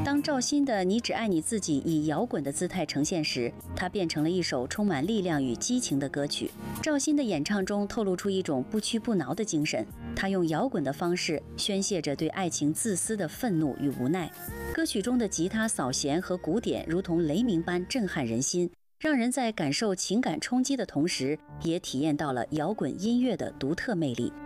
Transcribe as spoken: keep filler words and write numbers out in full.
当赵鑫的《你只爱你自己》以摇滚的姿态呈现时，它变成了一首充满力量与激情的歌曲。赵鑫的演唱中透露出一种不屈不挠的精神，他用摇滚的方式宣泄着对爱情自私的愤怒与无奈。歌曲中的吉他扫弦和鼓点如同雷鸣般震撼人心，让人在感受情感冲击的同时，也体验到了摇滚音乐的独特魅力。